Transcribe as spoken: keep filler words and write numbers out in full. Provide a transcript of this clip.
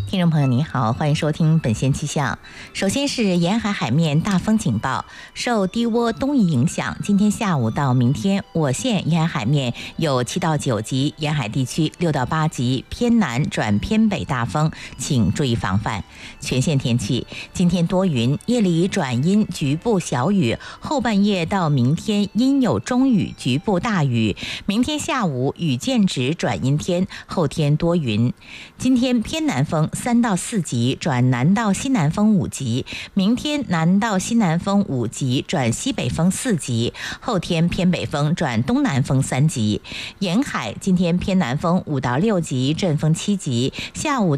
听众朋友您好，欢迎收听本县气象。首先是沿海海面大风警报，受低涡东移影响，今天下午到明天，我县沿海海面有七到九级，沿海地区六到八级偏南转偏北大风，请注意防范。全县天气，今天多云，夜里转阴，局部小雨，后半夜到明天阴有中雨，局部大雨。明天下午雨渐止转阴天，后天多云。今天偏南风三到四级转南到西南风五级，明天南到西南风五级转西北风四级，后天偏北风转东南风三级。沿海今天偏南风五到六级，阵风七级，下午